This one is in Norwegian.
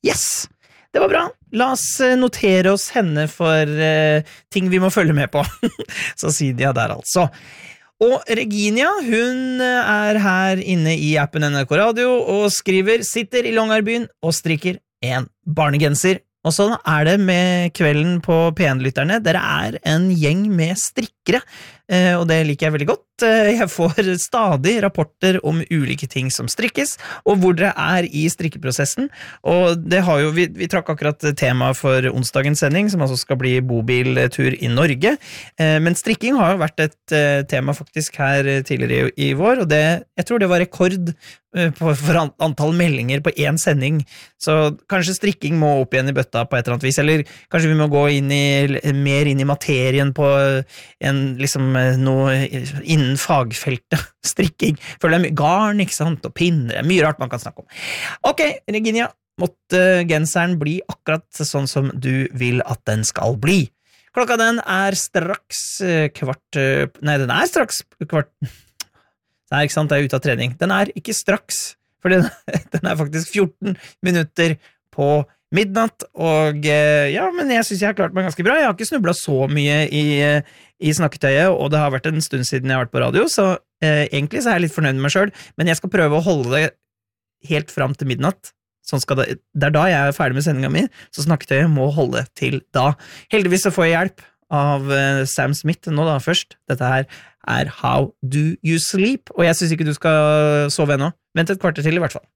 Yes! Det var bra. La oss notere oss henne for ting vi må følge med på. Så Sidia der altså. Og Reginia, hun her inne i appen NRK Radio og skriver, sitter i Longyearbyen og strikker en barnegenser. Og sånn det med kvelden på P1-lytterne. Dere en gjeng med strikkere, og det liker jeg veldig godt. Jeg får stadig rapporter om ulike ting som strikkes, og hvor dere i strikkeprosessen. Og det har jo, vi trakk akkurat tema for onsdagens sending, som altså skal bli bobiltur i Norge. Men strikking har jo vært et tema faktisk her tidligere i vår, og jeg tror det var rekord for antall meldinger på en sending. Så kanskje strikking må opp igjen i bøtta på et eller annet vis, eller kanskje vi må gå mer inn i materien på liksom noe innen fagfeltet, strikking. For det mye garn, ikke sant, og pinner, mye rart man kan snakke om. Ok, Reginia, måtte genseren bli akkurat sånn som du vil at den skal bli. Klokka den straks kvart... Nei, den straks kvart... Nei, ikke sant, det ute av trening. Den ikke straks, for den faktisk 14 minutter på midnatt, og ja, men jeg synes jeg har klart meg ganske bra. Jeg har ikke snublet så mye i snakketøyet, og det har vært en stund siden jeg har vært på radio, så egentlig så jeg litt fornøyd med meg selv, men jeg skal prøve å holde det helt fram til midnatt. Sånn skal det da jeg ferdig med sendingen min, så snakketøyet må holde til da. Heldigvis så får jeg hjelp av Sam Smith nå da først. Dette her How Do You Sleep, og jeg synes ikke du skal sove ennå. Vent et kvarter til i hvert fall.